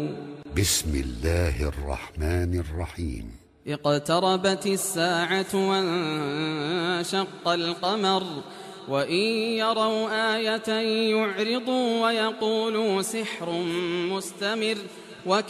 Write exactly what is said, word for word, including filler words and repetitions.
بسم الله الرحمن الرحيم. اقتربت الساعة وانشق القمر وإن يروا آية يعرضوا ويقولوا سحر مستمر وكذلك